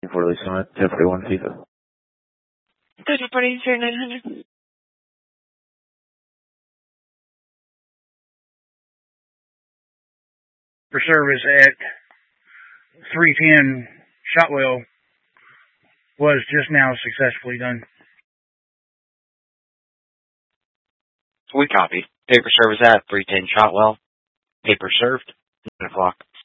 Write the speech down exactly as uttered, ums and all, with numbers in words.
For Lisa on it, ten forty-one FIFA. Good reporting, sir, nine hundred. For service at three ten Shotwell was just now successfully done. We copy. Paper service at three ten Shotwell. Paper served. nine o'clock.